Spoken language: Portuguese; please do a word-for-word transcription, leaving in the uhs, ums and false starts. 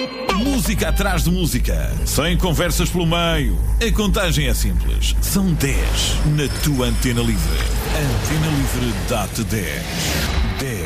Música atrás de música, sem conversas pelo meio. A contagem é simples. São dez na tua Antena Livre. Antena Livre dá-te dez. dez.